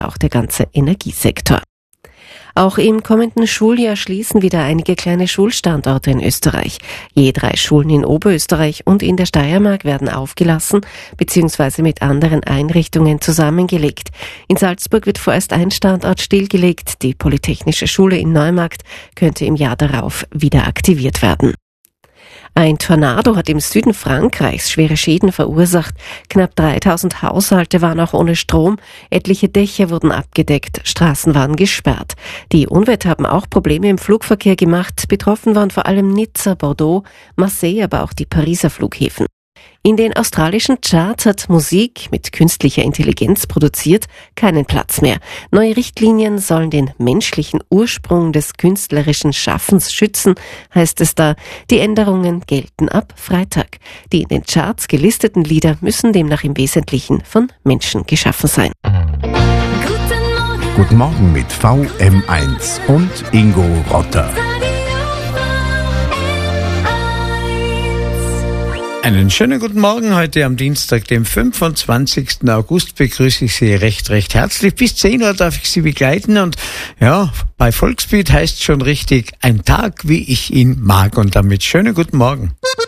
auch der ganze Energiesektor. Auch im kommenden Schuljahr schließen wieder einige kleine Schulstandorte in Österreich. Je 3 Schulen in Oberösterreich und in der Steiermark werden aufgelassen bzw. mit anderen Einrichtungen zusammengelegt. In Salzburg wird vorerst ein Standort stillgelegt. Die Polytechnische Schule in Neumarkt könnte im Jahr darauf wieder aktiviert werden. Ein Tornado hat im Süden Frankreichs schwere Schäden verursacht. Knapp 3000 Haushalte waren auch ohne Strom. Etliche Dächer wurden abgedeckt, Straßen waren gesperrt. Die Unwetter haben auch Probleme im Flugverkehr gemacht. Betroffen waren vor allem Nizza, Bordeaux, Marseille, aber auch die Pariser Flughäfen. In den australischen Charts hat Musik mit künstlicher Intelligenz produziert keinen Platz mehr. Neue Richtlinien sollen den menschlichen Ursprung des künstlerischen Schaffens schützen, heißt es da. Die Änderungen gelten ab Freitag. Die in den Charts gelisteten Lieder müssen demnach im Wesentlichen von Menschen geschaffen sein. Guten Morgen mit VM1 und Ingo Rotter. Einen schönen guten Morgen heute am Dienstag, dem 25. August, begrüße ich Sie recht herzlich. Bis 10 Uhr darf ich Sie begleiten und ja, bei Volksbeat heißt schon richtig, ein Tag, wie ich ihn mag, und damit schönen guten Morgen.